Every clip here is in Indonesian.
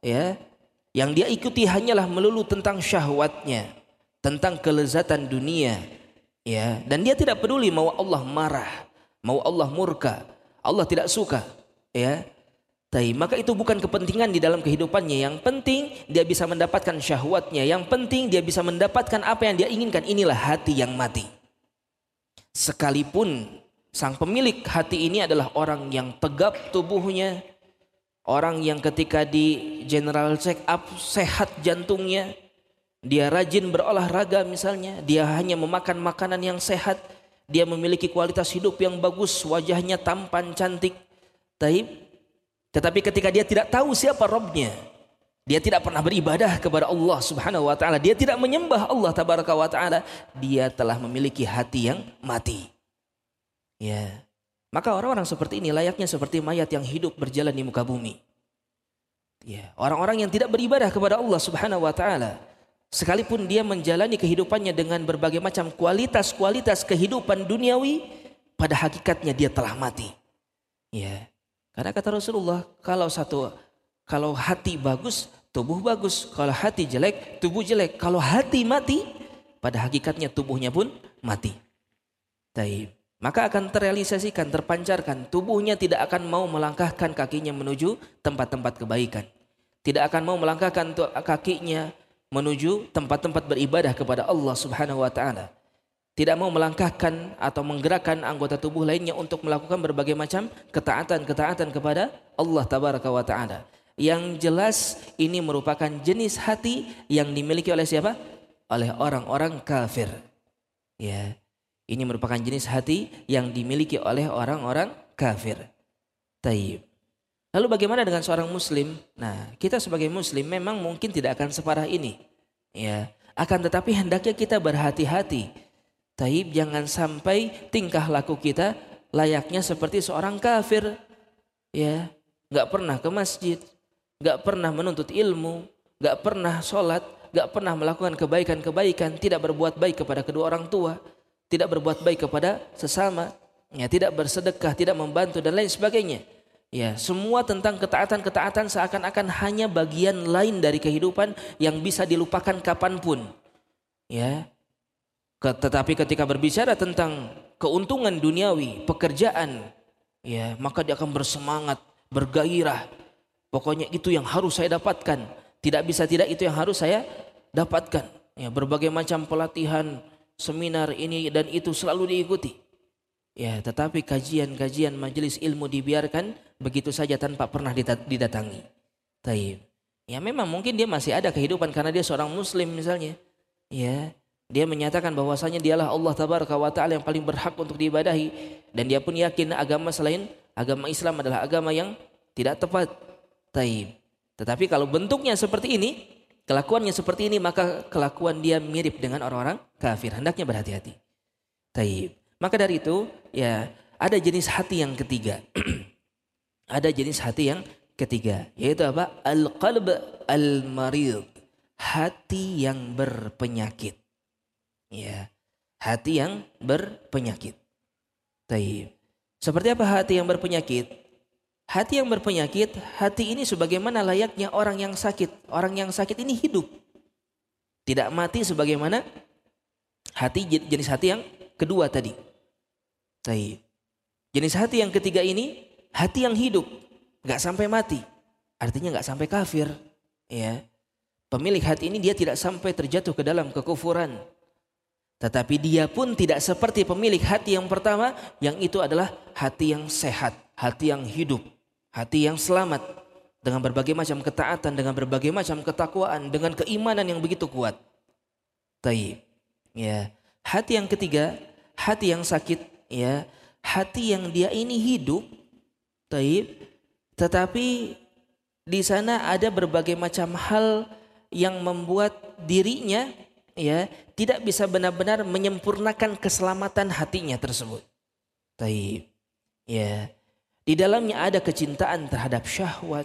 ya, yang dia ikuti hanyalah melulu tentang syahwatnya, tentang kelezatan dunia, ya, dan dia tidak peduli mau Allah marah, mau Allah murka, Allah tidak suka, ya. Maka itu bukan kepentingan di dalam kehidupannya. Yang penting dia bisa mendapatkan syahwatnya, yang penting dia bisa mendapatkan apa yang dia inginkan. Inilah hati yang mati. Sekalipun sang pemilik hati ini adalah orang yang tegap tubuhnya, orang yang ketika di general check up sehat jantungnya, dia rajin berolahraga misalnya, dia hanya memakan makanan yang sehat, dia memiliki kualitas hidup yang bagus, wajahnya tampan cantik, tetapi ketika dia tidak tahu siapa Rabbnya, dia tidak pernah beribadah kepada Allah Subhanahu wa taala, dia tidak menyembah Allah tabaraka wa taala, dia telah memiliki hati yang mati. Ya. Maka orang-orang seperti ini layaknya seperti mayat yang hidup berjalan di muka bumi. Ya, orang-orang yang tidak beribadah kepada Allah Subhanahu wa taala, sekalipun dia menjalani kehidupannya dengan berbagai macam kualitas-kualitas kehidupan duniawi, pada hakikatnya dia telah mati. Ya. Karena kata Rasulullah, kalau hati bagus, tubuh bagus. Kalau hati jelek, tubuh jelek. Kalau hati mati, pada hakikatnya tubuhnya pun mati. Maka akan terrealisasikan, terpancarkan. Tubuhnya tidak akan mau melangkahkan kakinya menuju tempat-tempat kebaikan. Tidak akan mau melangkahkan kakinya menuju tempat-tempat beribadah kepada Allah Subhanahu wa taala. Tidak mau melangkahkan atau menggerakkan anggota tubuh lainnya untuk melakukan berbagai macam ketaatan kepada Allah tabaraka wa taala. Yang jelas ini merupakan jenis hati yang dimiliki oleh siapa? Oleh orang-orang kafir. Ya. Ini merupakan jenis hati yang dimiliki oleh orang-orang kafir. Taib. Lalu bagaimana dengan seorang muslim? Nah, kita sebagai muslim memang mungkin tidak akan separah ini. Ya, akan tetapi hendaknya kita berhati-hati. Taib, jangan sampai tingkah laku kita layaknya seperti seorang kafir, ya, nggak pernah ke masjid, nggak pernah menuntut ilmu, nggak pernah sholat, nggak pernah melakukan kebaikan-kebaikan, tidak berbuat baik kepada kedua orang tua, tidak berbuat baik kepada sesama, ya, tidak bersedekah, tidak membantu dan lain sebagainya. Ya, semua tentang ketaatan-ketaatan seakan-akan hanya bagian lain dari kehidupan yang bisa dilupakan kapanpun, ya. Tetapi ketika berbicara tentang keuntungan duniawi, pekerjaan, ya, maka dia akan bersemangat, bergairah. Pokoknya itu yang harus saya dapatkan. Tidak bisa tidak, itu yang harus saya dapatkan. Ya, berbagai macam pelatihan, seminar ini dan itu selalu diikuti. Ya, tetapi kajian-kajian majelis ilmu dibiarkan begitu saja tanpa pernah didatangi. Taib. Ya, memang mungkin dia masih ada kehidupan karena dia seorang muslim misalnya. Ya. Dia menyatakan bahwasanya dialah Allah tabaraka wa taala yang paling berhak untuk diibadahi, dan dia pun yakin agama selain agama Islam adalah agama yang tidak tepat. Taib. Tetapi kalau bentuknya seperti ini, kelakuannya seperti ini, maka kelakuan dia mirip dengan orang-orang kafir. Hendaknya berhati-hati. Taib. Maka dari itu, ya, ada jenis hati yang ketiga. Ada jenis hati yang ketiga, yaitu apa? Al-qalb al-marid. Hati yang berpenyakit. Ya, hati yang berpenyakit. Taib. Seperti apa hati yang berpenyakit? Hati yang berpenyakit, hati ini sebagaimana layaknya orang yang sakit. Orang yang sakit ini hidup, tidak mati sebagaimana hati jenis hati yang kedua tadi. Taib. Jenis hati yang ketiga ini hati yang hidup, nggak sampai mati. Artinya nggak sampai kafir. Ya, pemilik hati ini dia tidak sampai terjatuh ke dalam kekufuran. Tetapi dia pun tidak seperti pemilik hati yang pertama, yang itu adalah hati yang sehat, hati yang hidup, hati yang selamat, dengan berbagai macam ketaatan, dengan berbagai macam ketakwaan, dengan keimanan yang begitu kuat. Taib. Ya, hati yang ketiga, hati yang sakit, ya, hati yang dia ini hidup, taib, tetapi di sana ada berbagai macam hal yang membuat dirinya, ya, tidak bisa benar-benar menyempurnakan keselamatan hatinya tersebut. Taib. Ya. Di dalamnya ada kecintaan terhadap syahwat.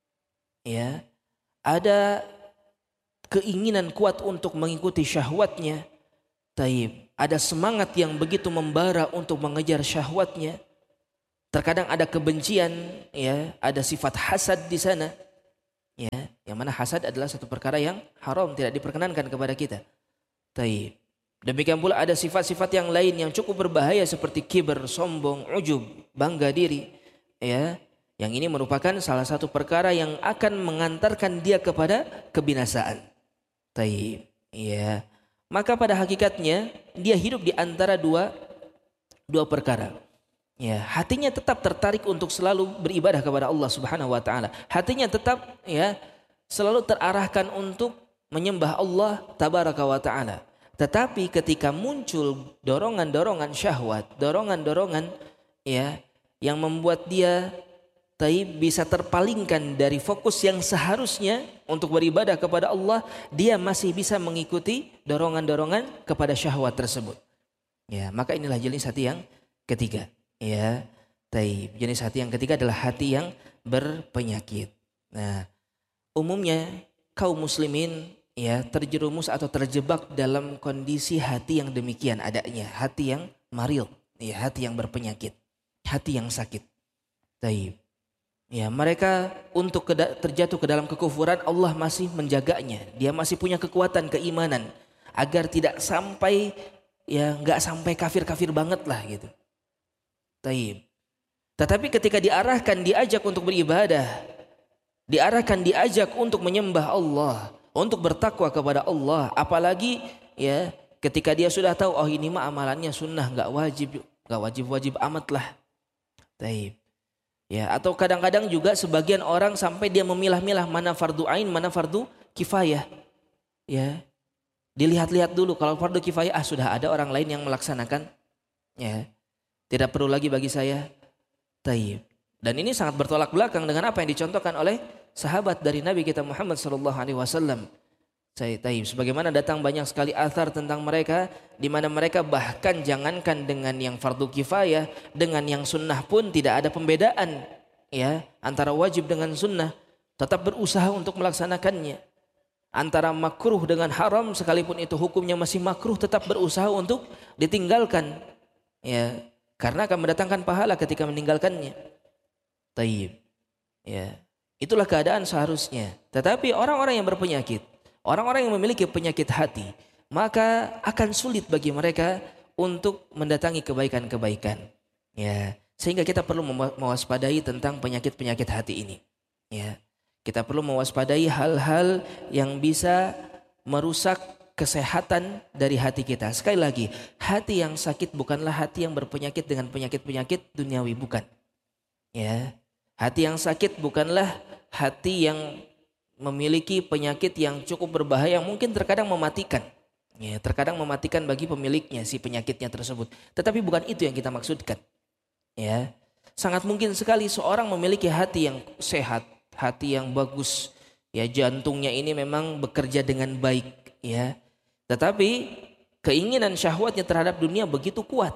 Ya. Ada keinginan kuat untuk mengikuti syahwatnya. Taib. Ada semangat yang begitu membara untuk mengejar syahwatnya. Terkadang ada kebencian, ya, ada sifat hasad di sana. Ya, Yang mana hasad adalah satu perkara yang haram, tidak diperkenankan kepada kita. Taib. Demikian pula ada sifat-sifat yang lain yang cukup berbahaya seperti kibir, sombong, ujub, bangga diri. Ya, yang ini merupakan salah satu perkara yang akan mengantarkan dia kepada kebinasaan. Taib. Ya. Maka pada hakikatnya dia hidup di antara dua perkara. Ya, hatinya tetap tertarik untuk selalu beribadah kepada Allah Subhanahu wa taala. Hatinya tetap ya selalu terarahkan untuk menyembah Allah tabaraka wa taala. Tetapi ketika muncul dorongan-dorongan syahwat, dorongan-dorongan ya yang membuat dia bisa terpalingkan dari fokus yang seharusnya untuk beribadah kepada Allah, dia masih bisa mengikuti dorongan-dorongan kepada syahwat tersebut. Ya, maka inilah jenis hati yang ketiga. Ya, jenis hati yang ketiga adalah hati yang berpenyakit. Nah, umumnya kaum muslimin ya terjerumus atau terjebak dalam kondisi hati yang demikian adanya, hati yang maril, ya, hati yang berpenyakit, hati yang sakit. Ya, mereka untuk terjatuh ke dalam kekufuran Allah masih menjaganya. Dia masih punya kekuatan keimanan agar tidak sampai ya nggak sampai kafir-kafir banget lah gitu. Tetapi ketika diarahkan, diajak untuk beribadah, diarahkan, diajak untuk menyembah Allah, untuk bertakwa kepada Allah, apalagi ya ketika dia sudah tahu oh ini mah amalannya sunnah, nggak wajib amat lah. Ya, atau kadang-kadang juga sebagian orang sampai dia memilah-milah mana fardu ain, mana fardu kifayah. Ya, dilihat-lihat dulu kalau fardu kifayah sudah ada orang lain yang melaksanakan. Ya. Tidak perlu lagi bagi saya. Dan ini sangat bertolak belakang dengan apa yang dicontohkan oleh sahabat dari Nabi kita Muhammad SAW. Sebagaimana datang banyak sekali athar tentang mereka, di mana mereka bahkan jangankan dengan yang fardu kifayah, dengan yang sunnah pun tidak ada pembedaan, ya, antara wajib dengan sunnah, tetap berusaha untuk melaksanakannya. Antara makruh dengan haram, sekalipun itu hukumnya masih makruh, tetap berusaha untuk ditinggalkan, ya. Karena akan mendatangkan pahala ketika meninggalkannya. Ya, itulah keadaan seharusnya. Tetapi orang-orang yang berpenyakit, orang-orang yang memiliki penyakit hati, maka akan sulit bagi mereka untuk mendatangi kebaikan-kebaikan. Ya, sehingga kita perlu mewaspadai tentang penyakit-penyakit hati ini. Ya, kita perlu mewaspadai hal-hal yang bisa merusak kesehatan dari hati kita. Sekali lagi, hati yang sakit bukanlah hati yang berpenyakit dengan penyakit-penyakit duniawi, bukan. Ya, hati yang sakit bukanlah hati yang memiliki penyakit yang cukup berbahaya, mungkin terkadang mematikan. Ya, terkadang mematikan bagi pemiliknya si penyakitnya tersebut. Tetapi bukan itu yang kita maksudkan. Ya, sangat mungkin sekali seorang memiliki hati yang sehat, hati yang bagus. Ya, jantungnya ini memang bekerja dengan baik. Ya, tetapi keinginan syahwatnya terhadap dunia begitu kuat.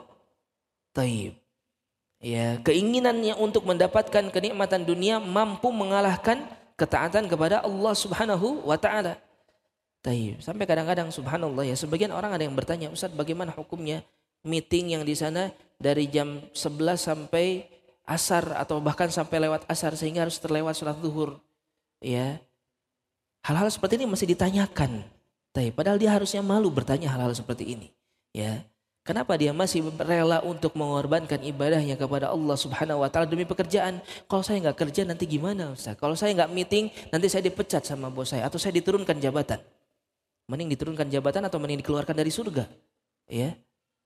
Ya, keinginannya untuk mendapatkan kenikmatan dunia mampu mengalahkan ketaatan kepada Allah Subhanahu wa taala. Sampai kadang-kadang subhanallah ya, sebagian orang ada yang bertanya, "Ustaz, bagaimana hukumnya meeting yang di sana dari jam 11 sampai asar atau bahkan sampai lewat asar sehingga harus terlewat sholat zuhur?" Ya. Hal-hal seperti ini masih ditanyakan. Padahal dia harusnya malu bertanya hal-hal seperti ini. Ya, kenapa dia masih rela untuk mengorbankan ibadahnya kepada Allah Subhanahu Wa Taala demi pekerjaan? Kalau saya nggak kerja nanti gimana, Ustaz? Kalau saya nggak meeting nanti saya dipecat sama bos saya atau saya diturunkan jabatan. Mending diturunkan jabatan atau mending dikeluarkan dari surga? Ya,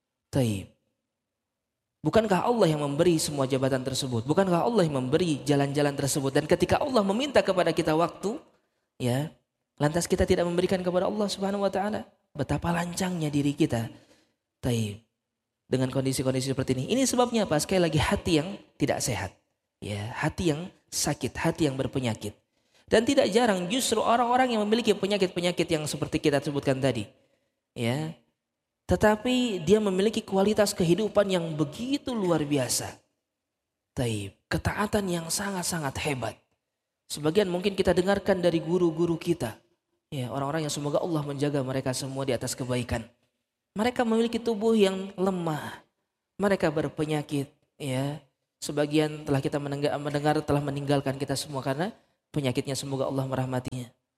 bukankah Allah yang memberi semua jabatan tersebut? Bukankah Allah yang memberi jalan-jalan tersebut? Dan ketika Allah meminta kepada kita waktu, ya. Lantas kita tidak memberikan kepada Allah Subhanahu wa taala. Betapa lancangnya diri kita. Dengan kondisi-kondisi seperti ini. Ini sebabnya apa? Sekali lagi hati yang tidak sehat. Ya, hati yang sakit, hati yang berpenyakit. Dan tidak jarang justru orang-orang yang memiliki penyakit-penyakit yang seperti kita sebutkan tadi. Ya. Tetapi dia memiliki kualitas kehidupan yang begitu luar biasa. Ketaatan yang sangat-sangat hebat. Sebagian mungkin kita dengarkan dari guru-guru kita. Ya, orang-orang yang semoga Allah menjaga mereka semua di atas kebaikan. Mereka memiliki tubuh yang lemah. Mereka berpenyakit. Ya, sebagian telah kita mendengar telah meninggalkan kita semua karena penyakitnya, semoga Allah merahmatinya.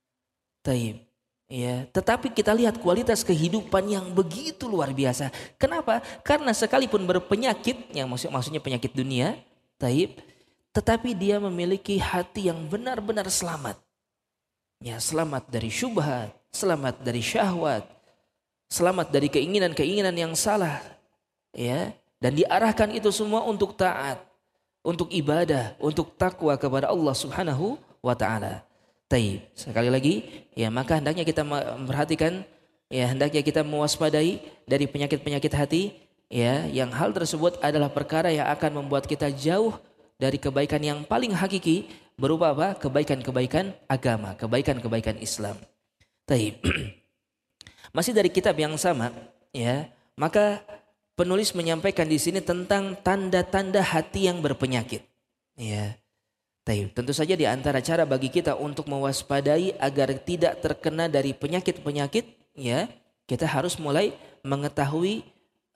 Taib. Ya, tetapi kita lihat kualitas kehidupan yang begitu luar biasa. Kenapa? Karena sekalipun berpenyakit, yang maksudnya penyakit dunia, taib, tetapi dia memiliki hati yang benar-benar selamat. Ya, selamat dari syubhat, selamat dari syahwat, selamat dari keinginan-keinginan yang salah. Ya, dan diarahkan itu semua untuk taat, untuk ibadah, untuk takwa kepada Allah Subhanahu wa taala. Taib. Sekali lagi, ya maka hendaknya kita memperhatikan, ya hendaknya kita mewaspadai dari penyakit-penyakit hati, ya yang hal tersebut adalah perkara yang akan membuat kita jauh dari kebaikan yang paling hakiki berupa apa? Kebaikan-kebaikan agama, kebaikan-kebaikan Islam. Taib. Masih dari kitab yang sama, ya maka penulis menyampaikan di sini tentang tanda-tanda hati yang berpenyakit. Ya. Taib. Tentu saja di antara cara bagi kita untuk mewaspadai agar tidak terkena dari penyakit-penyakit, ya kita harus mulai mengetahui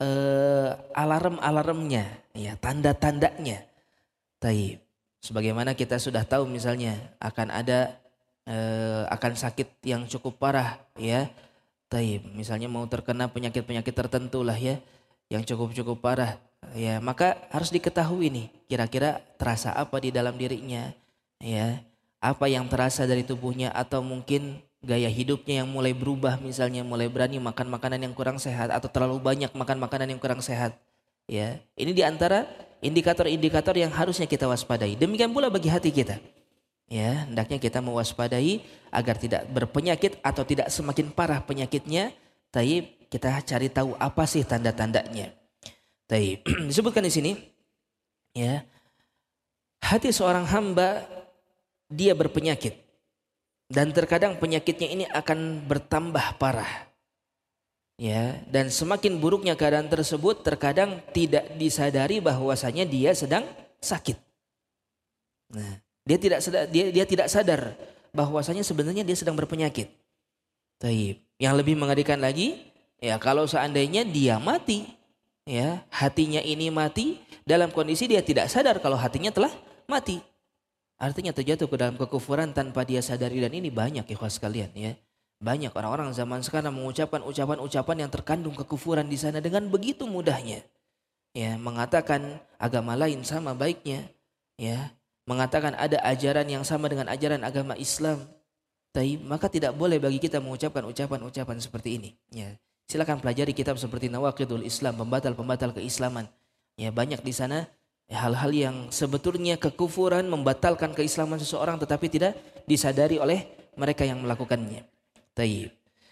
alarm-alarmnya, ya tanda-tandanya. Taib. Sebagaimana kita sudah tahu misalnya akan ada akan sakit yang cukup parah, ya. Taib. Misalnya mau terkena penyakit-penyakit tertentu lah ya, yang cukup parah. Ya, maka harus diketahui nih, kira-kira terasa apa di dalam dirinya, ya, apa yang terasa dari tubuhnya, atau mungkin gaya hidupnya yang mulai berubah, misalnya mulai berani makan makanan yang kurang sehat atau terlalu banyak makan makanan yang kurang sehat, ya. Ini diantara indikator-indikator yang harusnya kita waspadai. Demikian pula bagi hati kita, ya, hendaknya kita mewaspadai agar tidak berpenyakit atau tidak semakin parah penyakitnya. Taib, kita cari tahu apa sih tanda-tandanya. Taib. Disebutkan di sini, ya, hati seorang hamba dia berpenyakit dan terkadang penyakitnya ini akan bertambah parah, ya, dan semakin buruknya keadaan tersebut terkadang tidak disadari bahwasanya dia sedang sakit. Nah, dia tidak sadar bahwasanya sebenarnya dia sedang berpenyakit. Taib. Yang lebih mengerikan lagi, ya kalau seandainya dia mati. Ya, hatinya ini mati dalam kondisi dia tidak sadar kalau hatinya telah mati. Artinya terjatuh ke dalam kekufuran tanpa dia sadari, dan ini banyak ikhwas sekalian, ya. Banyak orang-orang zaman sekarang mengucapkan ucapan-ucapan yang terkandung kekufuran di sana dengan begitu mudahnya. Ya, mengatakan agama lain sama baiknya, ya. Mengatakan ada ajaran yang sama dengan ajaran agama Islam. Maka tidak boleh bagi kita mengucapkan ucapan-ucapan seperti ini, ya. Silakan pelajari kitab seperti Nawaqidul Islam, pembatal-pembatal keislaman. Ya, banyak di sana hal-hal yang sebetulnya kekufuran, membatalkan keislaman seseorang tetapi tidak disadari oleh mereka yang melakukannya. Taib.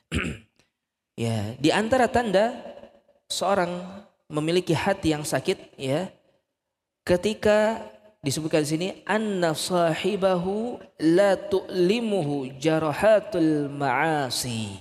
Ya, di antara tanda seorang memiliki hati yang sakit, ya, ketika disebutkan di sini anna sahibahu la tu'limuhu jarahatul ma'asi.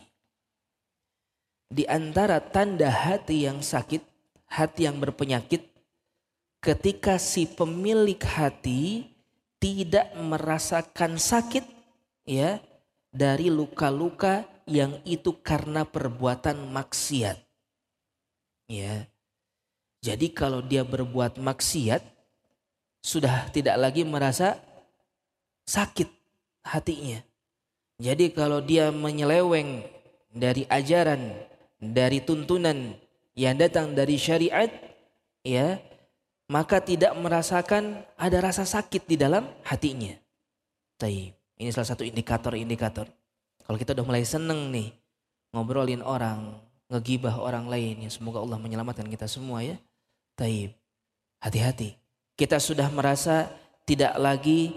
Di antara tanda hati yang sakit, hati yang berpenyakit, ketika si pemilik hati tidak merasakan sakit, ya, dari luka-luka yang itu karena perbuatan maksiat. Ya. Jadi kalau dia berbuat maksiat sudah tidak lagi merasa sakit hatinya. Jadi kalau dia menyeleweng dari ajaran, dari tuntunan yang datang dari syariat, ya, maka tidak merasakan ada rasa sakit di dalam hatinya. Taib. Ini salah satu indikator-indikator. Kalau kita udah mulai seneng nih ngobrolin orang, ngegibah orang lain, ya semoga Allah menyelamatkan kita semua, ya. Taib. Hati-hati. Kita sudah merasa tidak lagi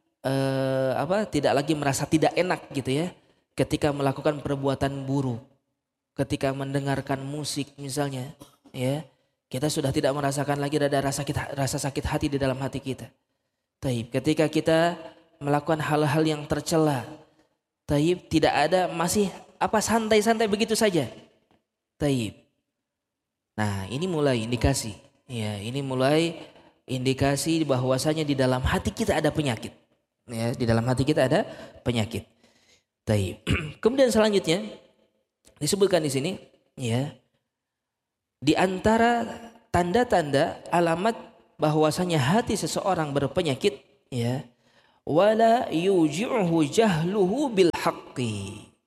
merasa tidak enak gitu, ya, ketika melakukan perbuatan buruk. Ketika mendengarkan musik misalnya, ya, kita sudah tidak merasakan lagi ada rasa sakit hati di dalam hati kita. Taib. Ketika kita melakukan hal-hal yang tercela, taib, tidak ada, masih santai-santai begitu saja. Taib. Nah, ini mulai indikasi, ya, ini mulai indikasi bahwasanya di dalam hati kita ada penyakit. Ya, di dalam hati kita ada penyakit. Taib. Kemudian selanjutnya disebutkan di sini, ya, di antara tanda-tanda alamat bahwasanya hati seseorang berpenyakit, ya, wala yuji'uhu jahluhu bil haqqi.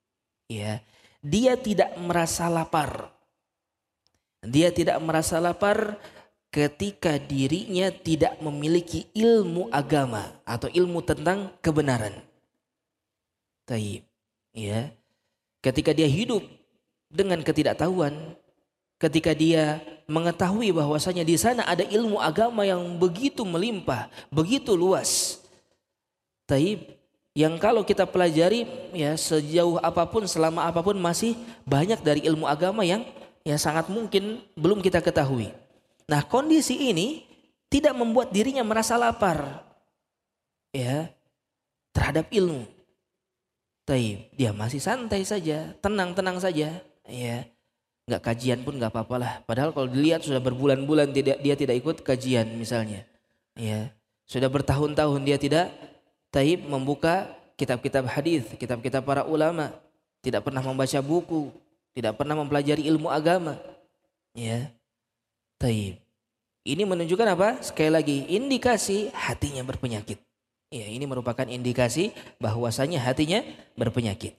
Ya, dia tidak merasa lapar. Dia tidak merasa lapar ketika dirinya tidak memiliki ilmu agama atau ilmu tentang kebenaran. Taib. Ya. Ketika dia hidup dengan ketidaktahuan, ketika dia mengetahui bahwasanya di sana ada ilmu agama yang begitu melimpah, begitu luas. Taib. Yang kalau kita pelajari ya sejauh apapun, selama apapun masih banyak dari ilmu agama yang ya sangat mungkin belum kita ketahui. Nah, kondisi ini tidak membuat dirinya merasa lapar ya terhadap ilmu. Taib, dia masih santai saja, tenang-tenang saja, ya. Nggak kajian pun nggak apa-apalah. Padahal kalau dilihat sudah berbulan-bulan dia tidak ikut kajian misalnya, ya. Sudah bertahun-tahun dia tidak taib membuka kitab-kitab hadis, kitab-kitab para ulama, tidak pernah membaca buku, tidak pernah mempelajari ilmu agama, ya. Taib. Ini menunjukkan apa? Sekali lagi indikasi hatinya berpenyakit. Ya, ini merupakan indikasi bahwasanya hatinya berpenyakit.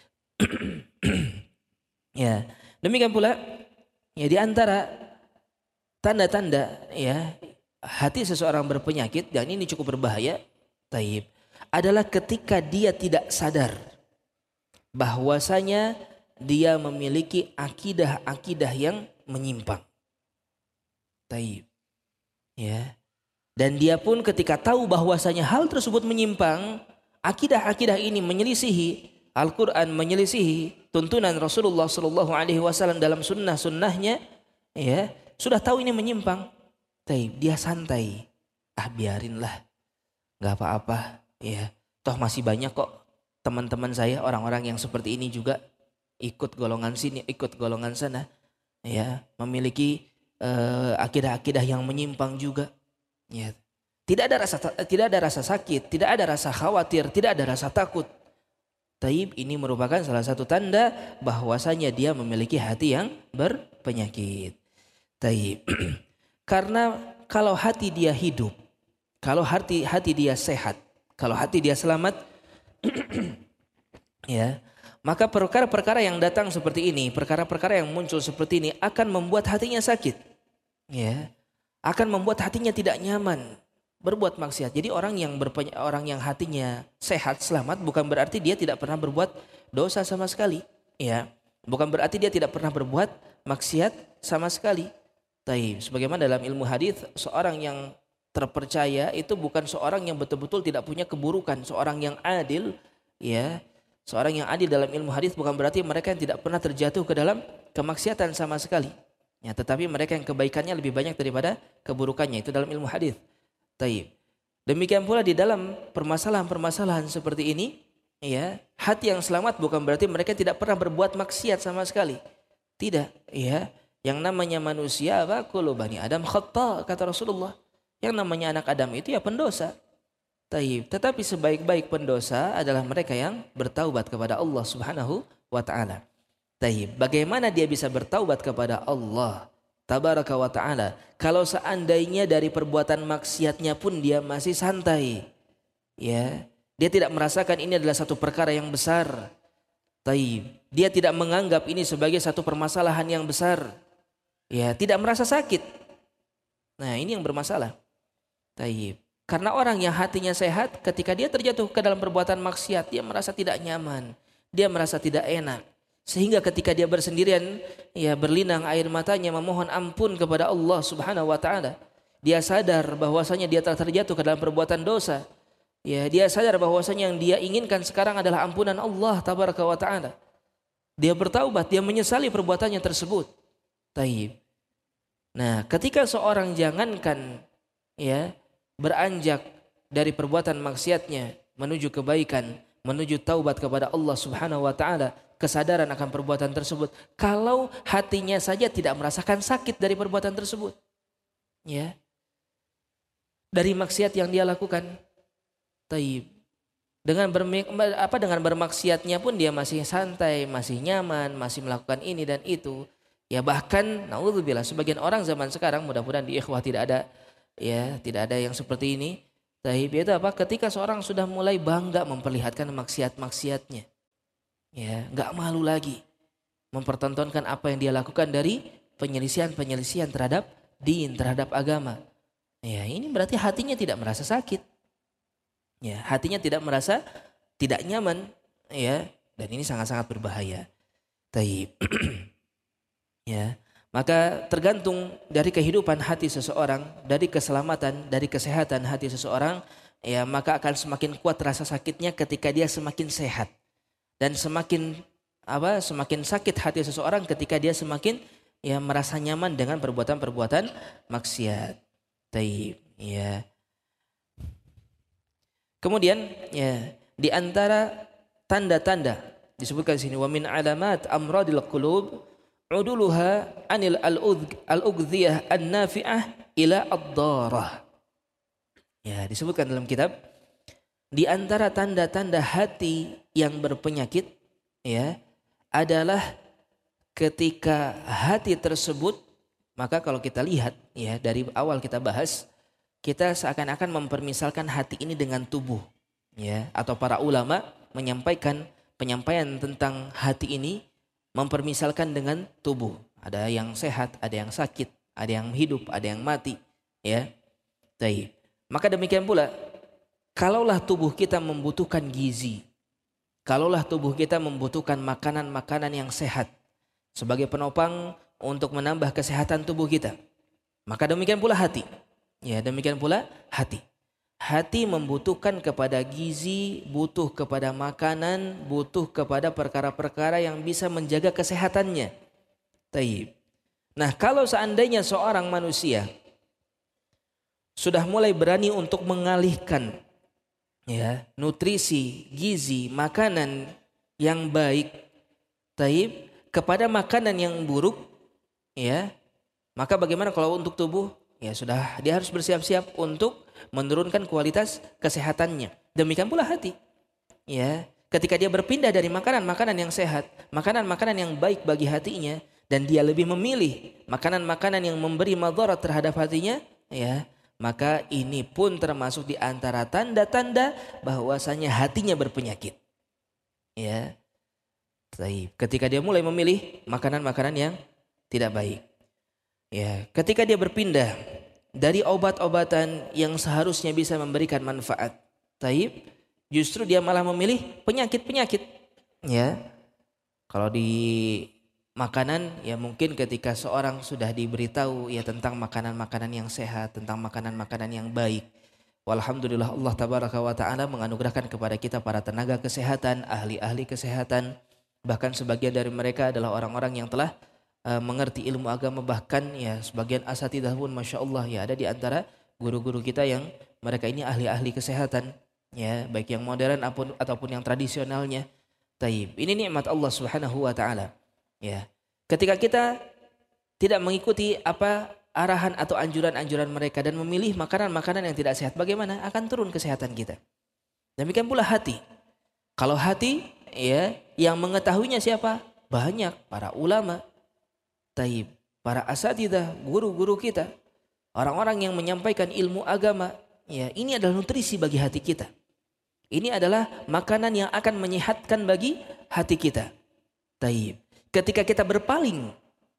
Ya, demikian pula ya di antara tanda-tanda ya hati seseorang berpenyakit, dan ini cukup berbahaya, taib, adalah ketika dia tidak sadar bahwasanya dia memiliki akidah-akidah yang menyimpang. Taib. Ya. Dan dia pun ketika tahu bahwasanya hal tersebut menyimpang, akidah-akidah ini menyelisihi Al-Quran, menyelisihi tuntunan Rasulullah SAW dalam sunnah-sunnahnya, ya sudah tahu ini menyimpang, dia santai, biarinlah, nggak apa-apa, ya toh masih banyak kok teman-teman saya orang-orang yang seperti ini juga ikut golongan sini, ikut golongan sana, ya memiliki akidah-akidah yang menyimpang juga. Ya. Tidak ada rasa sakit, tidak ada rasa khawatir, tidak ada rasa takut. Taib, ini merupakan salah satu tanda bahwasanya dia memiliki hati yang berpenyakit. Taib. Karena kalau hati dia hidup, kalau hati dia sehat, kalau hati dia selamat, ya, maka perkara-perkara yang datang seperti ini, perkara-perkara yang muncul seperti ini akan membuat hatinya sakit. Ya. Akan membuat hatinya tidak nyaman berbuat maksiat. Jadi orang yang hatinya sehat, selamat, bukan berarti dia tidak pernah berbuat dosa sama sekali, ya. Bukan berarti dia tidak pernah berbuat maksiat sama sekali. Taib. Sebagaimana dalam ilmu hadis, seorang yang terpercaya itu bukan seorang yang betul-betul tidak punya keburukan, seorang yang adil, ya. Seorang yang adil dalam ilmu hadis bukan berarti mereka yang tidak pernah terjatuh ke dalam kemaksiatan sama sekali. Ya, tetapi mereka yang kebaikannya lebih banyak daripada keburukannya, itu dalam ilmu hadis. Taib. Demikian pula di dalam permasalahan-permasalahan seperti ini, ya, hati yang selamat bukan berarti mereka tidak pernah berbuat maksiat sama sekali. Tidak, ya. Yang namanya manusia kullu bani Adam khata, kata Rasulullah. Yang namanya anak Adam itu ya pendosa. Taib. Tetapi sebaik-baik pendosa adalah mereka yang bertaubat kepada Allah Subhanahu wa taala. Taib. Bagaimana dia bisa bertaubat kepada Allah Tabaraka wa ta'ala kalau seandainya dari perbuatan maksiatnya pun dia masih santai, ya, dia tidak merasakan ini adalah satu perkara yang besar. Taib. Dia tidak menganggap ini sebagai satu permasalahan yang besar, ya, tidak merasa sakit. Nah, ini yang bermasalah. Taib. Karena orang yang hatinya sehat, ketika dia terjatuh ke dalam perbuatan maksiat, dia merasa tidak nyaman, dia merasa tidak enak. Sehingga ketika dia bersendirian, ya berlinang air matanya memohon ampun kepada Allah Subhanahu wa taala. Dia sadar bahwasanya dia telah terjatuh ke dalam perbuatan dosa. Ya, dia sadar bahwasanya yang dia inginkan sekarang adalah ampunan Allah Tabaraka wa taala. Dia bertaubat, dia menyesali perbuatannya tersebut. Taib. Nah, ketika seorang jangankan ya beranjak dari perbuatan maksiatnya menuju kebaikan, menuju taubat kepada Allah Subhanahu wa taala, kesadaran akan perbuatan tersebut, kalau hatinya saja tidak merasakan sakit dari perbuatan tersebut, ya, dari maksiat yang dia lakukan, taib. Dengan bermaksiatnya pun dia masih santai, masih nyaman, masih melakukan ini dan itu, ya. Bahkan naudzubillah sebagian orang zaman sekarang, mudah-mudahan di ikhwah tidak ada yang seperti ini. Taib, itu apa? Ketika seorang sudah mulai bangga memperlihatkan maksiat-maksiatnya. Ya, nggak malu lagi mempertontonkan apa yang dia lakukan dari penyelisihan-penyelisihan terhadap din, terhadap agama. Ya, ini berarti hatinya tidak merasa sakit. Ya, hatinya tidak merasa tidak nyaman, ya. Dan ini sangat-sangat berbahaya. Taib. Ya. Maka tergantung dari kehidupan hati seseorang, dari keselamatan, dari kesehatan hati seseorang, ya, maka akan semakin kuat rasa sakitnya ketika dia semakin sehat. Dan semakin semakin sakit hati seseorang ketika dia semakin ya merasa nyaman dengan perbuatan-perbuatan maksiat. Taib, ya. Kemudian ya di antara tanda-tanda disebutkan sini wa min alamat amradil qulub uduluha anil al-ughdhiyah an-nafi'ah ila ad-darah. Ya, disebutkan dalam kitab di antara tanda-tanda hati yang berpenyakit ya adalah ketika hati tersebut, maka kalau kita lihat ya dari awal kita bahas, kita seakan-akan mempermisalkan hati ini dengan tubuh ya, atau para ulama menyampaikan penyampaian tentang hati ini mempermisalkan dengan tubuh. Ada yang sehat, ada yang sakit, ada yang hidup, ada yang mati, ya. Baik. Maka demikian pula, kalaulah tubuh kita membutuhkan gizi, kalaulah tubuh kita membutuhkan makanan-makanan yang sehat sebagai penopang untuk menambah kesehatan tubuh kita, maka demikian pula hati. Ya, demikian pula hati. Hati membutuhkan kepada gizi, butuh kepada makanan, butuh kepada perkara-perkara yang bisa menjaga kesehatannya. Taib. Nah, kalau seandainya seorang manusia sudah mulai berani untuk mengalihkan ya, nutrisi, gizi, makanan yang baik, taib, kepada makanan yang buruk, ya, maka bagaimana kalau untuk tubuh? Ya sudah, dia harus bersiap-siap untuk menurunkan kualitas kesehatannya. Demikian pula hati. Ya, ketika dia berpindah dari makanan-makanan yang sehat, makanan-makanan yang baik bagi hatinya, dan dia lebih memilih makanan-makanan yang memberi madarat terhadap hatinya, ya, maka ini pun termasuk di antara tanda-tanda bahwasanya hatinya berpenyakit. Ya. Ketika dia mulai memilih makanan-makanan yang tidak baik. Ya, ketika dia berpindah dari obat-obatan yang seharusnya bisa memberikan manfaat, justru dia malah memilih penyakit-penyakit. Ya, kalau di makanan, ya mungkin ketika seorang sudah diberitahu ya tentang makanan-makanan yang sehat, tentang makanan-makanan yang baik, walhamdulillah Allah tabaraka wa ta'ala menganugerahkan kepada kita para tenaga kesehatan, ahli-ahli kesehatan, bahkan sebagian dari mereka adalah orang-orang yang telah mengerti ilmu agama, bahkan ya sebagian asatidzah pun masya Allah ya ada di antara guru-guru kita yang mereka ini ahli-ahli kesehatan ya, baik yang modern ataupun yang tradisionalnya. Taib. Ini nikmat Allah Subhanahu wa taala. Ya. Ketika kita tidak mengikuti apa arahan atau anjuran-anjuran mereka dan memilih makanan-makanan yang tidak sehat, bagaimana akan turun kesehatan kita. Demikian pula hati. Kalau hati ya yang mengetahuinya siapa? Banyak para ulama. Taib, para asatidzah, guru-guru kita, orang-orang yang menyampaikan ilmu agama, ya ini adalah nutrisi bagi hati kita. Ini adalah makanan yang akan menyehatkan bagi hati kita. Taib. Ketika kita berpaling,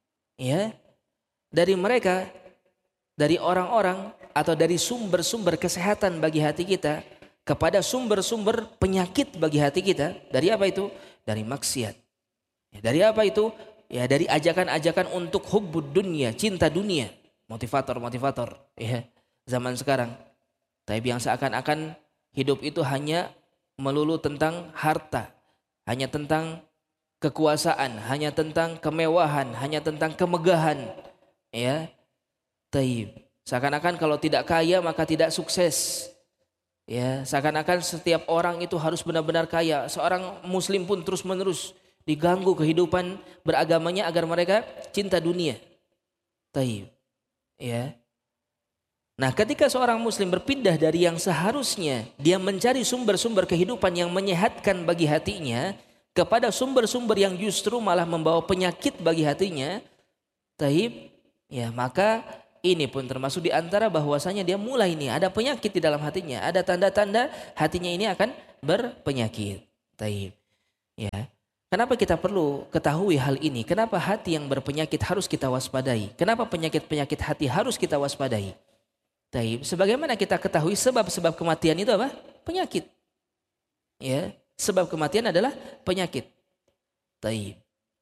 ya dari mereka, dari orang-orang atau dari sumber-sumber kesehatan bagi hati kita kepada sumber-sumber penyakit bagi hati kita, dari apa itu? Dari maksiat. Ya, dari apa itu? Ya dari ajakan-ajakan untuk hubbud dunia, cinta dunia, motivator-motivator ya zaman sekarang. Tapi yang seakan-akan hidup itu hanya melulu tentang harta, hanya tentang kekuasaan, hanya tentang kemewahan, hanya tentang kemegahan. Ya. Taib. Seakan-akan kalau tidak kaya maka tidak sukses. Ya, seakan-akan setiap orang itu harus benar-benar kaya. Seorang muslim pun terus-menerus diganggu kehidupan beragamanya agar mereka cinta dunia. Taib. Ya. Nah, ketika seorang muslim berpindah dari yang seharusnya dia mencari sumber-sumber kehidupan yang menyehatkan bagi hatinya kepada sumber-sumber yang justru malah membawa penyakit bagi hatinya, taib, ya maka ini pun termasuk di antara bahwasanya dia mulai nih ada penyakit di dalam hatinya, ada tanda-tanda hatinya ini akan berpenyakit. Taib. Ya. Kenapa kita perlu ketahui hal ini? Kenapa hati yang berpenyakit harus kita waspadai? Kenapa penyakit-penyakit hati harus kita waspadai? Taib. Sebagaimana kita ketahui sebab-sebab kematian itu apa? Penyakit. Ya, sebab kematian adalah penyakit. Taib.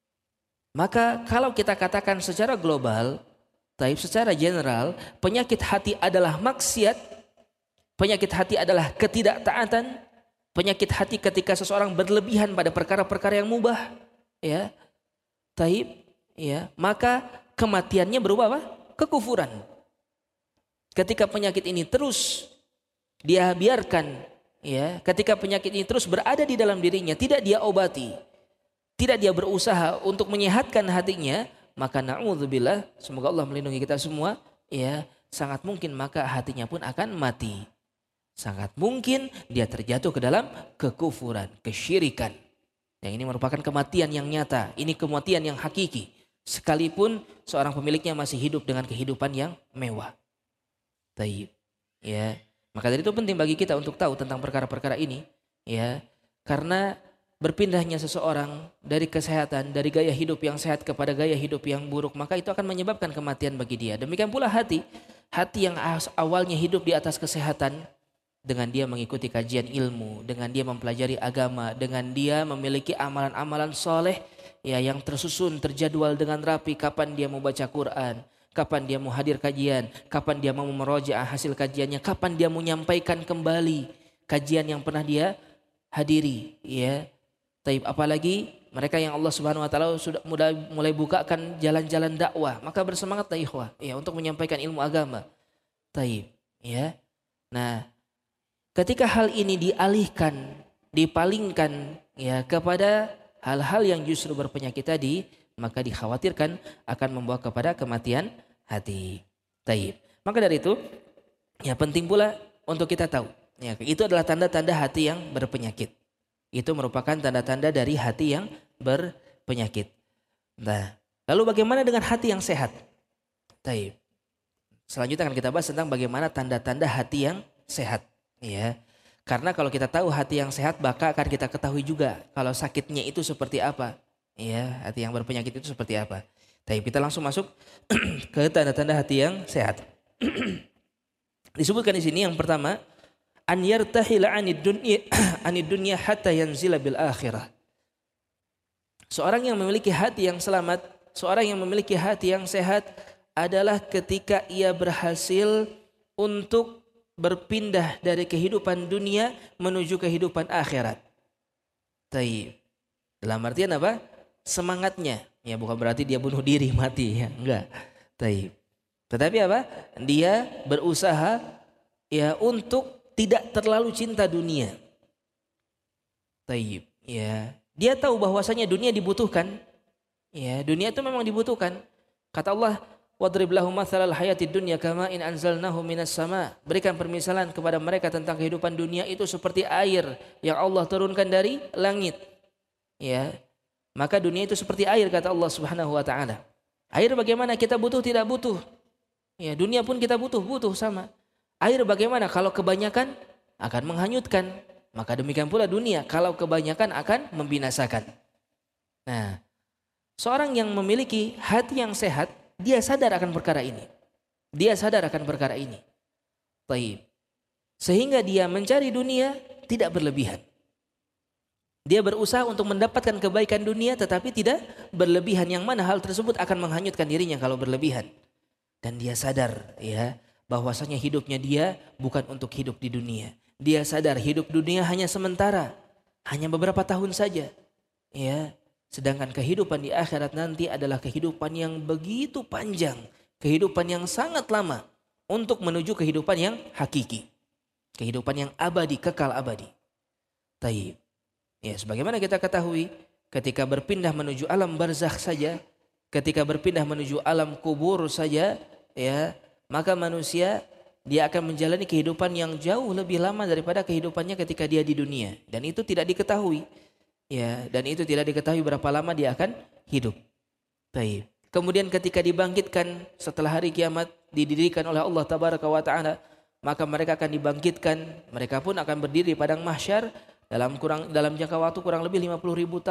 Maka kalau kita katakan secara global, taib, secara general, penyakit hati adalah maksiat, penyakit hati adalah ketidaktaatan, penyakit hati ketika seseorang berlebihan pada perkara-perkara yang mubah, ya, taib, ya, maka kematiannya berupa apa? Kekufuran. Ketika penyakit ini terus dia biarkan, ya, ketika penyakit ini terus berada di dalam dirinya, tidak dia obati, tidak dia berusaha untuk menyehatkan hatinya, maka na'udzubillah, semoga Allah melindungi kita semua, ya, sangat mungkin maka hatinya pun akan mati. Sangat mungkin dia terjatuh ke dalam kekufuran, kesyirikan. Yang ini merupakan kematian yang nyata, ini kematian yang hakiki. Sekalipun seorang pemiliknya masih hidup dengan kehidupan yang mewah. Taib. Ya, maka dari itu penting bagi kita untuk tahu tentang perkara-perkara ini, ya, karena berpindahnya seseorang dari kesehatan, dari gaya hidup yang sehat kepada gaya hidup yang buruk, maka itu akan menyebabkan kematian bagi dia. Demikian pula hati yang awalnya hidup di atas kesehatan, dengan dia mengikuti kajian ilmu, dengan dia mempelajari agama, dengan dia memiliki amalan-amalan soleh, ya, yang tersusun, terjadwal dengan rapi, kapan dia mau baca Quran, kapan dia mau hadir kajian, kapan dia mau merojaah hasil kajiannya, kapan dia mau menyampaikan kembali kajian yang pernah dia hadiri, ya. Taib, apalagi mereka yang Allah Subhanahu wa taala sudah mulai bukakan jalan-jalan dakwah, maka bersemangatlah ikhwah, ya, untuk menyampaikan ilmu agama. Taib, ya. Nah, ketika hal ini dialihkan, dipalingkan, ya, kepada hal-hal yang justru berpenyakit tadi, maka dikhawatirkan akan membawa kepada kematian hati. Taib. Maka dari itu, ya, penting pula untuk kita tahu, ya, itu adalah tanda-tanda hati yang berpenyakit. Itu merupakan tanda-tanda dari hati yang berpenyakit. Nah, lalu bagaimana dengan hati yang sehat? Taib. Selanjutnya akan kita bahas tentang bagaimana tanda-tanda hati yang sehat. Ya, karena kalau kita tahu hati yang sehat, maka akan kita ketahui juga kalau sakitnya itu seperti apa. Ya, hati yang berpenyakit itu seperti apa. Tapi kita langsung masuk ke tanda-tanda hati yang sehat. Disebutkan di sini yang pertama, an yartahila anid dunya hatta yanzila bil akhirah. Seorang yang memiliki hati yang selamat, seorang yang memiliki hati yang sehat adalah ketika ia berhasil untuk berpindah dari kehidupan dunia menuju kehidupan akhirat. Taib. Dalam artian apa? Semangatnya. Ya, bukan berarti dia bunuh diri mati, ya, enggak. Taib. Tetapi apa? Dia berusaha, ya, untuk tidak terlalu cinta dunia. Taib. Ya, dia tahu bahwasanya dunia dibutuhkan. Ya, dunia itu memang dibutuhkan. Kata Allah, wadrib lahum mathalal hayatid dunya kama in anzalnahu minas sama. Berikan permisalan kepada mereka tentang kehidupan dunia itu seperti air yang Allah turunkan dari langit. Ya. Maka dunia itu seperti air, kata Allah Subhanahu wa taala. Air bagaimana? Kita butuh tidak butuh? Ya, dunia pun kita butuh sama. Air bagaimana? Kalau kebanyakan akan menghanyutkan. Maka demikian pula dunia, kalau kebanyakan akan membinasakan. Nah, seorang yang memiliki hati yang sehat, dia sadar akan perkara ini. Dia sadar akan perkara ini. Baik. Sehingga dia mencari dunia tidak berlebihan. Dia berusaha untuk mendapatkan kebaikan dunia tetapi tidak berlebihan, yang mana hal tersebut akan menghanyutkan dirinya kalau berlebihan. Dan dia sadar, ya, bahwasanya hidupnya dia bukan untuk hidup di dunia. Dia sadar hidup dunia hanya sementara, hanya beberapa tahun saja. Ya. Sedangkan kehidupan di akhirat nanti adalah kehidupan yang begitu panjang, kehidupan yang sangat lama untuk menuju kehidupan yang hakiki, kehidupan yang abadi, kekal abadi. Taib. Ya, sebagaimana kita ketahui, ketika berpindah menuju alam barzakh saja, ketika berpindah menuju alam kubur saja, ya, maka manusia dia akan menjalani kehidupan yang jauh lebih lama daripada kehidupannya ketika dia di dunia, dan itu tidak diketahui. Ya, dan itu tidak diketahui berapa lama dia akan hidup. Baik. Kemudian ketika dibangkitkan setelah hari kiamat, didirikan oleh Allah Tabaraka wa Ta'ala, maka mereka akan dibangkitkan. Mereka pun akan berdiri di padang mahsyar dalam jangka waktu kurang lebih 50.000 tahun.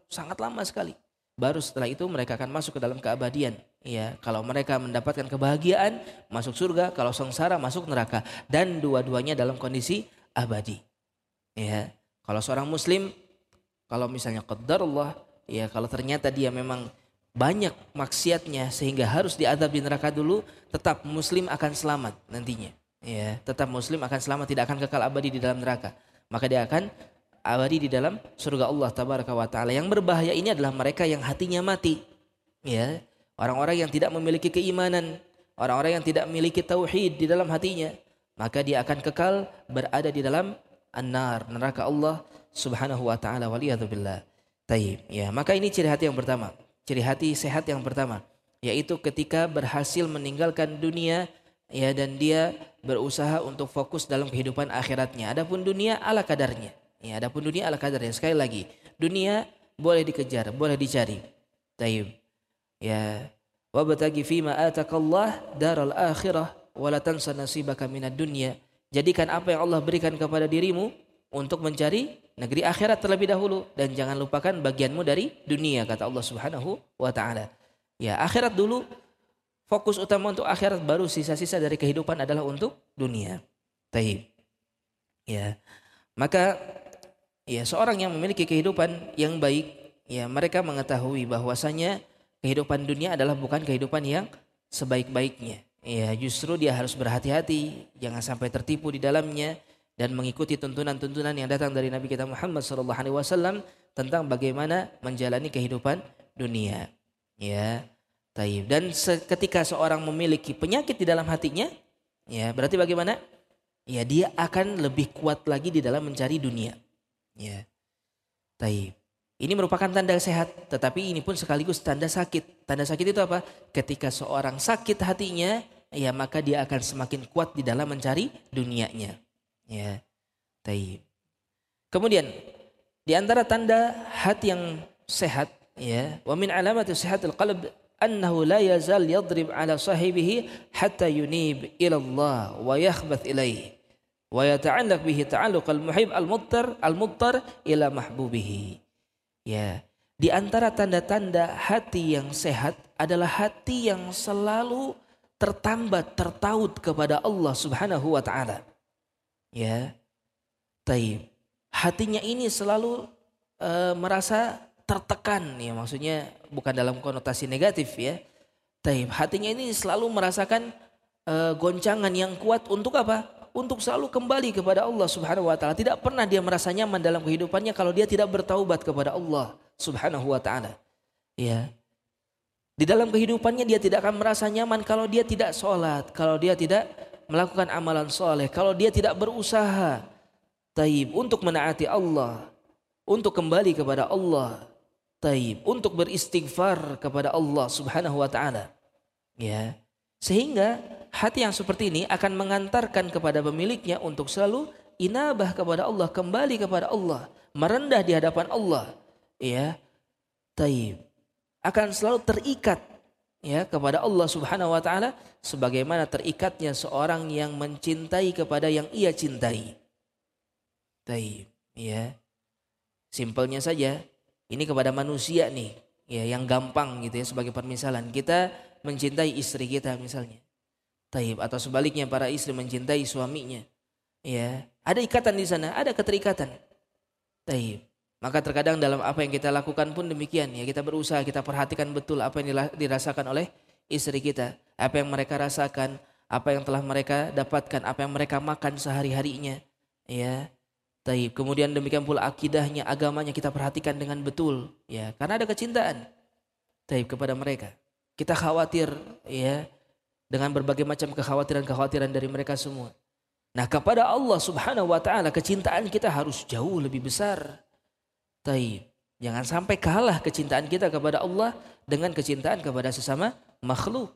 sangat lama sekali. Baru setelah itu mereka akan masuk ke dalam keabadian. Ya, kalau mereka mendapatkan kebahagiaan, masuk surga. Kalau sengsara, masuk neraka. Dan dua-duanya dalam kondisi abadi. Ya, kalau seorang muslim, kalau misalnya qadarullah, ya kalau ternyata dia memang banyak maksiatnya sehingga harus diadab di neraka dulu, tetap muslim akan selamat nantinya. Ya, tetap muslim akan selamat, tidak akan kekal abadi di dalam neraka. Maka dia akan abadi di dalam surga Allah tabaraka wa taala. Yang berbahaya ini adalah mereka yang hatinya mati. Ya, orang-orang yang tidak memiliki keimanan, orang-orang yang tidak memiliki tauhid di dalam hatinya, maka dia akan kekal berada di dalam an-nar, neraka Allah Subhanahu wa taala, waliyadzubillah. Taib. Ya, maka ini ciri hati yang pertama. Ciri hati sehat yang pertama, yaitu ketika berhasil meninggalkan dunia, ya, dan dia berusaha untuk fokus dalam kehidupan akhiratnya. Adapun dunia ala kadarnya. Ya, adapun dunia ala kadarnya. Sekali lagi, dunia boleh dikejar, boleh dicari. Taib. Ya, wabtaghi fima atakallah daral akhirah wa la tansa nasibaka minad dunya. Jadikan apa yang Allah berikan kepada dirimu untuk mencari negeri akhirat terlebih dahulu, dan jangan lupakan bagianmu dari dunia, kata Allah Subhanahu wa taala. Ya, akhirat dulu, fokus utama untuk akhirat, baru sisa-sisa dari kehidupan adalah untuk dunia. Taib. Ya. Maka ya, seorang yang memiliki kehidupan yang baik, ya, mereka mengetahui bahwasanya kehidupan dunia adalah bukan kehidupan yang sebaik-baiknya. Ya, justru dia harus berhati-hati, jangan sampai tertipu di dalamnya dan mengikuti tuntunan-tuntunan yang datang dari Nabi kita Muhammad SAW tentang bagaimana menjalani kehidupan dunia. Ya, taib. Dan ketika seorang memiliki penyakit di dalam hatinya, ya, berarti bagaimana? Ya, dia akan lebih kuat lagi di dalam mencari dunia. Ya, taib. Ini merupakan tanda sehat, tetapi ini pun sekaligus tanda sakit. Tanda sakit itu apa? Ketika seorang sakit hatinya, ya, maka dia akan semakin kuat di dalam mencari dunianya. Ya, taib. Kemudian di antara tanda hati yang sehat, ya, wa min alamati sihatil qalb annahu la yazal yadrib ala sahibihi hatta yunib ila Allah wa yakhbath ilaihi wa yata'allaq bihi ta'alluq al-muhib al-muttar ila mahbubihi. Ya, di antara tanda-tanda hati yang sehat adalah hati yang selalu tertambat, tertaut kepada Allah Subhanahu wa taala. Ya, taib. Hatinya ini selalu merasa tertekan, ya, maksudnya bukan dalam konotasi negatif, ya. Taib. Hatinya ini selalu merasakan goncangan yang kuat untuk apa? Untuk selalu kembali kepada Allah Subhanahu wa taala. Tidak pernah dia merasa nyaman dalam kehidupannya kalau dia tidak bertaubat kepada Allah Subhanahu wa taala. Ya. Di dalam kehidupannya dia tidak akan merasa nyaman kalau dia tidak sholat, kalau dia tidak melakukan amalan soleh, kalau dia tidak berusaha taib untuk menaati Allah, untuk kembali kepada Allah, taib, untuk beristighfar kepada Allah Subhanahu wa taala. Ya. Sehingga hati yang seperti ini akan mengantarkan kepada pemiliknya untuk selalu inabah kepada Allah, kembali kepada Allah, merendah di hadapan Allah. Ya. Taib. Akan selalu terikat, ya, kepada Allah Subhanahu wa taala sebagaimana terikatnya seorang yang mencintai kepada yang ia cintai. Taib, ya. Simpelnya saja, ini kepada manusia nih, ya, yang gampang gitu, ya, sebagai permisalan. Kita mencintai istri kita misalnya. Taib, atau sebaliknya para istri mencintai suaminya. Ya, ada ikatan di sana, ada keterikatan. Taib. Maka terkadang dalam apa yang kita lakukan pun demikian, ya, kita berusaha, kita perhatikan betul apa yang dirasakan oleh istri kita, apa yang mereka rasakan, apa yang telah mereka dapatkan, apa yang mereka makan sehari-harinya, ya. Taib. Kemudian demikian pula akidahnya, agamanya kita perhatikan dengan betul, ya, karena ada kecintaan, taib, kepada mereka. Kita khawatir, ya, dengan berbagai macam kekhawatiran dari mereka semua. Nah, kepada Allah Subhanahu wa taala kecintaan kita harus jauh lebih besar. Taib. Jangan sampai kalah kecintaan kita kepada Allah dengan kecintaan kepada sesama makhluk.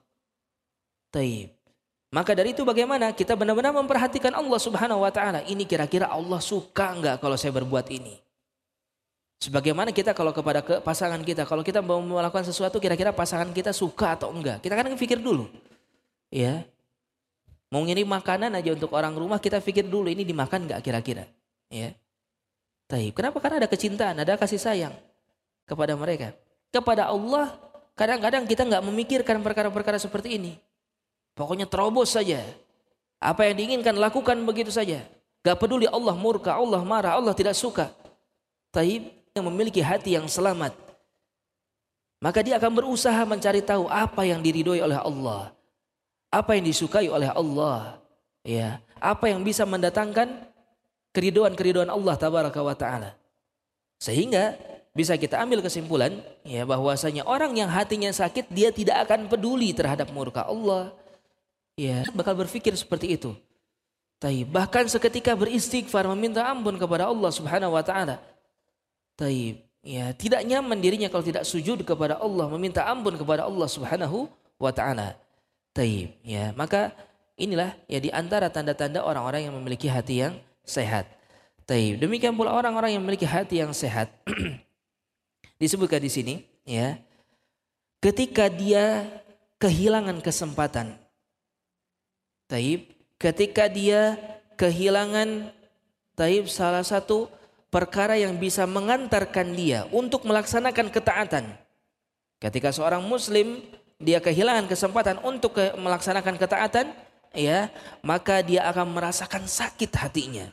Taib. Maka dari itu bagaimana kita benar-benar memperhatikan Allah Subhanahu wa taala. Ini kira-kira Allah suka enggak kalau saya berbuat ini? Sebagaimana kita kalau kepada pasangan kita, kalau kita mau melakukan sesuatu kira-kira pasangan kita suka atau enggak? Kita kan pikir dulu. Ya. Mau ngirim makanan aja untuk orang rumah kita pikir dulu ini dimakan enggak kira-kira? Ya. Taib. Kenapa? Karena ada kecintaan, ada kasih sayang. kepada mereka. Kepada Allah kadang-kadang kita nggak memikirkan perkara-perkara seperti ini. Pokoknya terobos saja. Apa yang diinginkan lakukan begitu saja. Gak peduli Allah murka, Allah marah, Allah tidak suka. Taib yang memiliki hati yang selamat, maka dia akan berusaha mencari tahu apa yang diridhoi oleh Allah, apa yang disukai oleh Allah, ya, apa yang bisa mendatangkan keriduan Allah tabaraka wa taala. Sehingga bisa kita ambil kesimpulan ya bahwasanya orang yang hatinya sakit dia tidak akan peduli terhadap murka Allah. Ya, bakal berpikir seperti itu. Taib, bahkan seketika beristighfar meminta ampun kepada Allah Subhanahu wa taala. Taib, ya, tidak nyaman dirinya kalau tidak sujud kepada Allah, meminta ampun kepada Allah Subhanahu wa taala. Taib, ya, maka inilah ya di antara tanda-tanda orang-orang yang memiliki hati yang sehat. Taib. Demikian pula orang-orang yang memiliki hati yang sehat disebutkan di sini ya. Ketika dia kehilangan kesempatan. Taib, ketika dia kehilangan taib salah satu perkara yang bisa mengantarkan dia untuk melaksanakan ketaatan. Ketika seorang muslim dia kehilangan kesempatan untuk melaksanakan ketaatan, ya, maka dia akan merasakan sakit hatinya.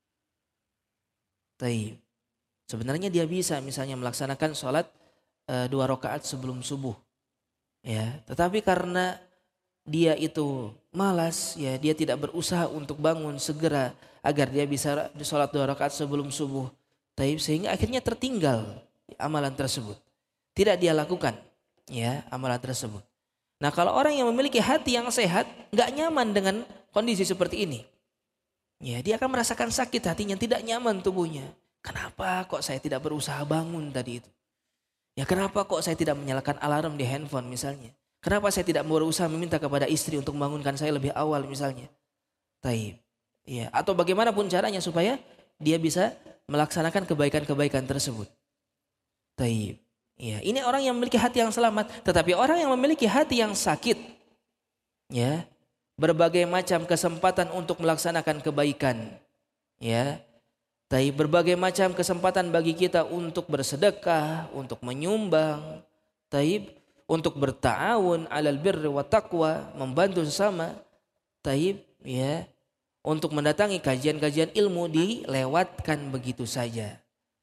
Taib. Sebenarnya dia bisa misalnya melaksanakan sholat 2 rakaat sebelum subuh, ya. Tetapi karena dia itu malas, ya, dia tidak berusaha untuk bangun segera agar dia bisa sholat 2 rakaat sebelum subuh. Taib, sehingga akhirnya tertinggal amalan tersebut. Tidak dia lakukan, ya, amalan tersebut. Nah, kalau orang yang memiliki hati yang sehat, nggak nyaman dengan kondisi seperti ini. Ya, dia akan merasakan sakit hatinya, tidak nyaman tubuhnya. Kenapa kok saya tidak berusaha bangun tadi itu? Ya, kenapa kok saya tidak menyalakan alarm di handphone misalnya? Kenapa saya tidak berusaha meminta kepada istri untuk membangunkan saya lebih awal misalnya? Taib. Ya, atau bagaimanapun caranya supaya dia bisa melaksanakan kebaikan-kebaikan tersebut. Taib. Ya, ini orang yang memiliki hati yang selamat. Tetapi orang yang memiliki hati yang sakit, ya, berbagai macam kesempatan untuk melaksanakan kebaikan, ya, taib, berbagai macam kesempatan bagi kita untuk bersedekah, untuk menyumbang, taib, untuk berta'awun 'alal birri wa taqwa, membantu sesama, taib, ya, untuk mendatangi kajian-kajian ilmu dilewatkan begitu saja,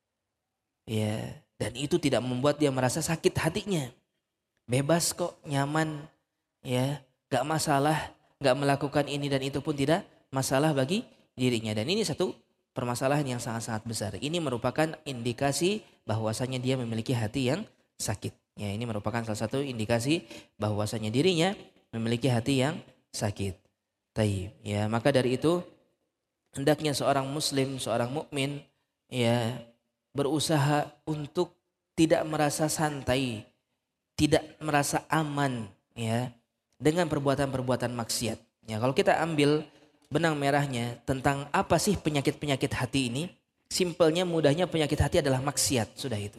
ya, dan itu tidak membuat dia merasa sakit hatinya, bebas kok, nyaman, ya, gak masalah. Gak melakukan ini dan itu pun tidak masalah bagi dirinya. Dan ini satu permasalahan yang sangat-sangat besar. Ini merupakan indikasi bahwasanya dia memiliki hati yang sakit. Ya, ini merupakan salah satu indikasi bahwasanya dirinya memiliki hati yang sakit. Taib. Ya, maka dari itu hendaknya seorang muslim, seorang mukmin, ya, berusaha untuk tidak merasa santai, tidak merasa aman, ya, dengan perbuatan-perbuatan maksiat. Ya, kalau kita ambil benang merahnya tentang apa sih penyakit-penyakit hati ini, simpelnya, mudahnya, penyakit hati adalah maksiat, sudah itu.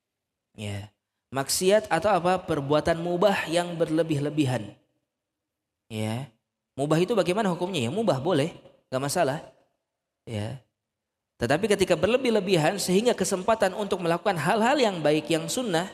Ya, maksiat atau apa? Perbuatan mubah yang berlebih-lebihan. Ya, mubah itu bagaimana hukumnya? Ya, mubah boleh, gak masalah. Ya, tetapi ketika berlebih-lebihan sehingga kesempatan untuk melakukan hal-hal yang baik, yang sunnah,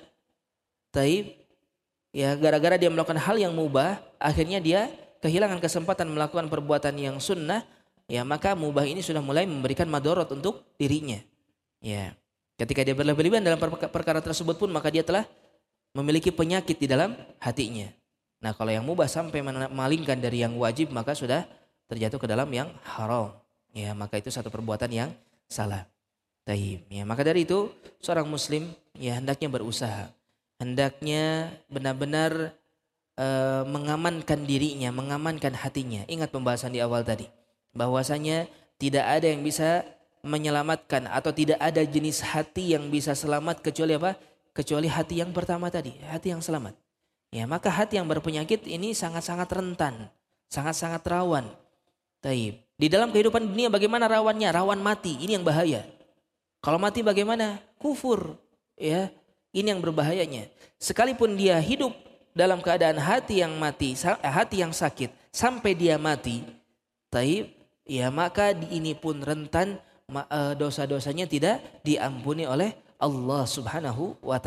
taib, ya, gara-gara dia melakukan hal yang mubah, akhirnya dia kehilangan kesempatan melakukan perbuatan yang sunnah, ya, maka mubah ini sudah mulai memberikan madorot untuk dirinya. Ya, ketika dia berlebih-lebihan dalam perkara tersebut pun, maka dia telah memiliki penyakit di dalam hatinya. Nah, kalau yang mubah sampai memalingkan dari yang wajib, maka sudah terjatuh ke dalam yang haram. Ya, maka itu satu perbuatan yang salah. Taib. Ya, maka dari itu seorang muslim, ya, hendaknya berusaha. Hendaknya benar-benar mengamankan dirinya, mengamankan hatinya. Ingat pembahasan di awal tadi, bahwasanya tidak ada yang bisa menyelamatkan atau tidak ada jenis hati yang bisa selamat kecuali apa? Kecuali hati yang pertama tadi, hati yang selamat. Ya, maka hati yang berpenyakit ini sangat-sangat rentan, sangat-sangat rawan. Taib. Di dalam kehidupan dunia bagaimana rawannya? Rawan mati, ini yang bahaya. Kalau mati bagaimana? Kufur, ya. Ini yang berbahayanya. Sekalipun dia hidup dalam keadaan hati yang mati, hati yang sakit, sampai dia mati, taib, ya, maka ini pun rentan dosa-dosanya tidak diampuni oleh Allah Subhanahu wa ta'ala.